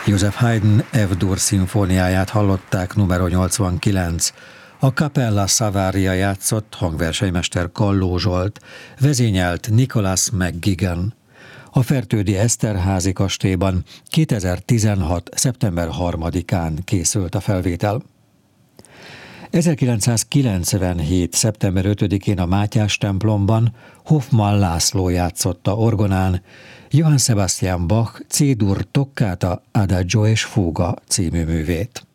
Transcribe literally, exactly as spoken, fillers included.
Joseph Haydn F-dur szimfóniáját hallották, numero nyolcvankilenc. A Capella Savaria játszott, hangversenymester Kalló Zsolt, vezényelt Nicholas McGuigan. A Fertődi Eszterházy kastélyban kétezer-tizenhat. szeptember harmadikán készült a felvétel. ezerkilencszázkilencvenhét. szeptember ötödikén a Mátyás templomban Hoffmann László játszotta orgonán Johann Sebastian Bach C-dur Toccata Adagio és Fuga című művét.